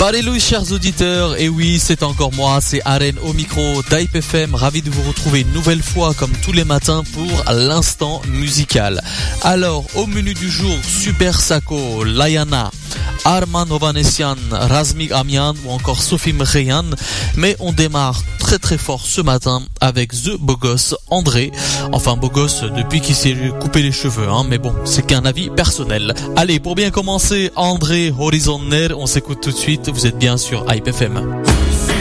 Alléluia chers auditeurs, et oui c'est encore moi, c'est Aren au micro d'Hype FM, ravi de vous retrouver une nouvelle fois comme tous les matins pour l'instant musical. Alors au menu du jour, Super Sako, Layana, Arman Ovanessian, Razmik Amian ou encore Sophie Mkhian, mais on démarre très fort ce matin avec The Beau Gosse André, enfin beau gosse depuis qu'il s'est coupé les cheveux, mais bon c'est qu'un avis personnel. Allez, pour bien commencer, André Horizonner, on s'écoute tout de suite, vous êtes bien sur Hype FM.